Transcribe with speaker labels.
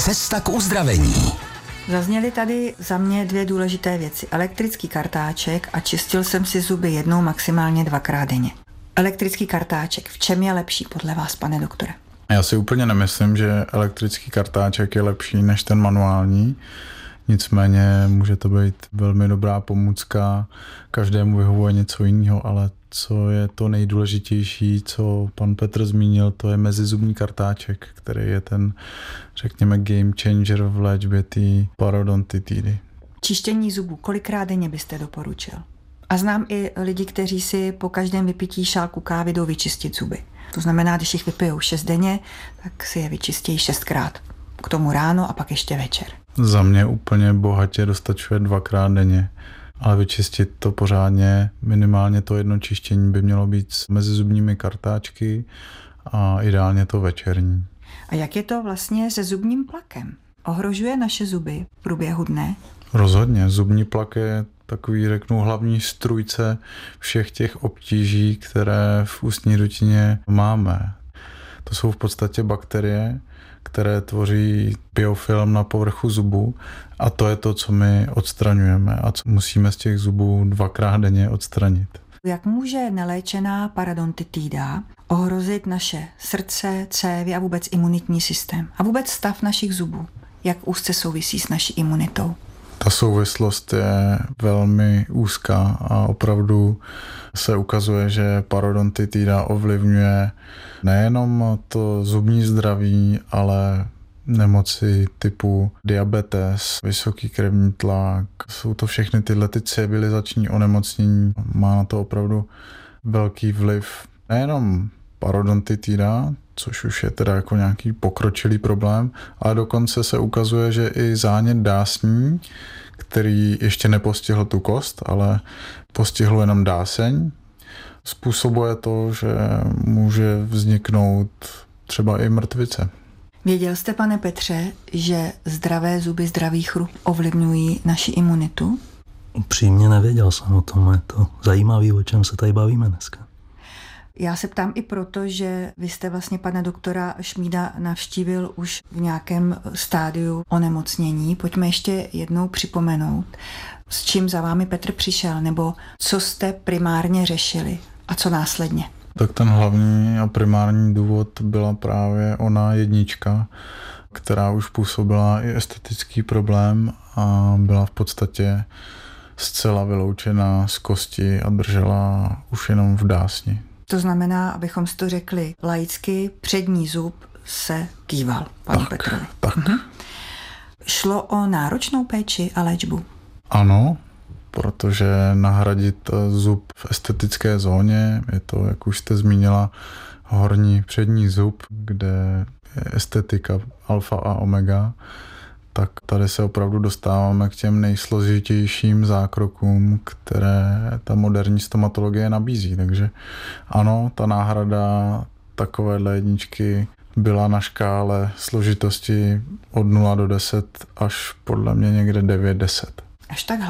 Speaker 1: Cesta k uzdravení.
Speaker 2: Zazněly tady za mě dvě důležité věci. Elektrický kartáček a čistil jsem si zuby jednou, maximálně dvakrát denně. Elektrický kartáček, v čem je lepší podle vás, pane doktore?
Speaker 3: Já si úplně nemyslím, že elektrický kartáček je lepší než ten manuální. Nicméně může to být velmi dobrá pomůcka, každému vyhovuje něco jiného, ale co je to nejdůležitější, co pan Petr zmínil, to je mezizubní kartáček, který je ten, řekněme, game changer v léčbě té parodontitidy.
Speaker 2: Čištění zubů, kolikrát denně byste doporučil? A znám i lidi, kteří si po každém vypití šálku kávy jdou vyčistit zuby. To znamená, když jich vypijou 6 denně, tak si je vyčistí 6krát. K tomu ráno a pak ještě večer.
Speaker 3: Za mě úplně bohatě dostačuje 2krát denně. Ale vyčistit to pořádně, minimálně to jedno čištění by mělo být s mezizubními kartáčky a ideálně to večerní.
Speaker 2: A jak je to vlastně se zubním plakem? Ohrožuje naše zuby v průběhu dne?
Speaker 3: Rozhodně. Zubní plak je takový, řeknu, hlavní strůjce všech těch obtíží, které v ústní dutině máme. To jsou v podstatě bakterie, které tvoří biofilm na povrchu zubu a to je to, co my odstraňujeme a co musíme z těch zubů 2krát denně odstranit.
Speaker 2: Jak může neléčená parodontitída ohrozit naše srdce, cévy a vůbec imunitní systém? A vůbec stav našich zubů? Jak úzce souvisí s naší imunitou?
Speaker 3: Ta souvislost je velmi úzká a opravdu se ukazuje, že parodontitida ovlivňuje nejenom to zubní zdraví, ale nemoci typu diabetes, vysoký krevní tlak. Jsou to všechny tyhle civilizační onemocnění. Má na to opravdu velký vliv. Nejenom parodontitida, což už je teda jako nějaký pokročilý problém, ale dokonce se ukazuje, že i zánět dásní, který ještě nepostihl tu kost, ale postihl jenom dáseň, způsobuje to, že může vzniknout třeba i mrtvice.
Speaker 2: Věděl jste, pane Petře, že zdravé zuby, zdravý chrup ovlivňují naši imunitu?
Speaker 4: Upřímně nevěděl jsem o tom, je to zajímavý, o čem se tady bavíme dneska.
Speaker 2: Já se ptám i proto, že vy jste vlastně pana doktora Šmída navštívil už v nějakém stádiu onemocnění. Pojďme ještě jednou připomenout, s čím za vámi Petr přišel, nebo co jste primárně řešili a co následně.
Speaker 3: Tak ten hlavní a primární důvod byla právě ona jednička, která už působila i estetický problém a byla v podstatě zcela vyloučena z kosti a držela už jenom v dásni.
Speaker 2: To znamená, abychom si to řekli laicky, přední zub se kýval panu Petrovi.
Speaker 3: Tak.
Speaker 2: Šlo o náročnou péči a léčbu?
Speaker 3: Ano, protože nahradit zub v estetické zóně, je to, jak už jste zmínila, horní přední zub, kde je estetika alfa a omega, tak tady se opravdu dostáváme k těm nejsložitějším zákrokům, které ta moderní stomatologie nabízí. Takže ano, ta náhrada takovéhle jedničky byla na škále složitosti od 0 do 10 až podle mě někde 9-10.
Speaker 2: Až tak